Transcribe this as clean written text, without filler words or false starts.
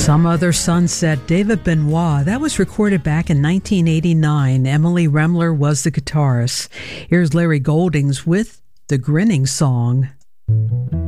Some Other Sunset, David Benoit. That was recorded back in 1989. Emily Remler was the guitarist. Here's Larry Goldings with The Grinning Song.